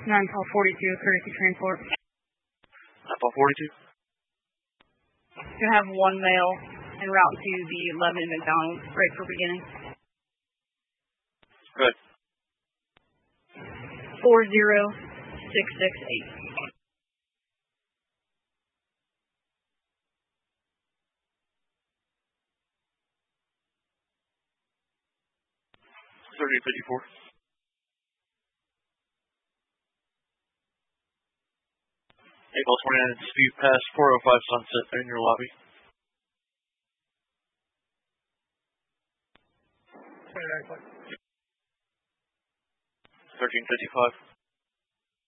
9 Paul 42, courtesy transport. 9 Paul 42. You have one male en route to the 11 in McDonald, right for beginning. Good. 40668. 3054. April 29, speed past 405 Sunset in your lobby. 1355.